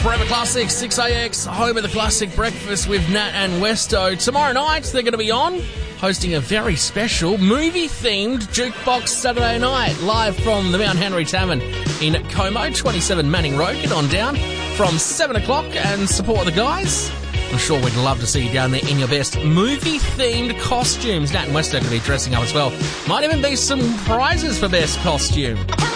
Forever Classic, 6AX, home of the classic breakfast with Nat and Westo. Tomorrow night, they're going to be on, hosting a very special movie-themed Jukebox Saturday night, live from the Mount Henry Tavern in Como, 27 Manning Road. Get on down from 7 o'clock and support the guys. I'm sure we'd love to see you down there in your best movie-themed costumes. Nat and Westo are going to be dressing up as well. Might even be some prizes for best costume.